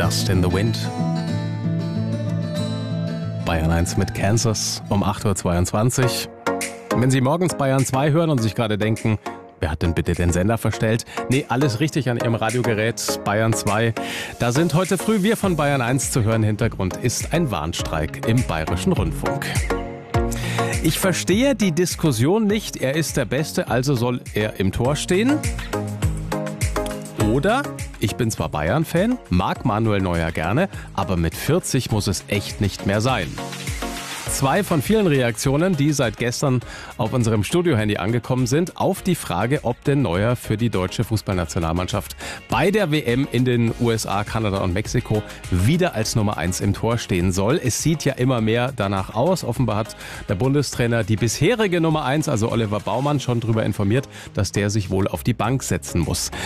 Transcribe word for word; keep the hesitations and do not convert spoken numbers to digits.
Dust in the Wind. Bayern eins mit Kansas um acht Uhr zweiundzwanzig. Wenn Sie morgens Bayern zwei hören und sich gerade denken, wer hat denn bitte den Sender verstellt? Nee, alles richtig an Ihrem Radiogerät, Bayern zwei. Da sind heute früh wir von Bayern eins zu hören. Hintergrund ist ein Warnstreik im Bayerischen Rundfunk. Ich verstehe die Diskussion nicht. Er ist der Beste, also soll er im Tor stehen. Oder, ich bin zwar Bayern-Fan, mag Manuel Neuer gerne, aber mit vierzig muss es echt nicht mehr sein. Zwei von vielen Reaktionen, die seit gestern auf unserem Studiohandy angekommen sind, auf die Frage, ob denn Neuer für die deutsche Fußballnationalmannschaft bei der W M in den U S A, Kanada und Mexiko wieder als Nummer eins im Tor stehen soll. Es sieht ja immer mehr danach aus. Offenbar hat der Bundestrainer die bisherige Nummer eins, also Oliver Baumann, schon darüber informiert, dass der sich wohl auf die Bank setzen muss.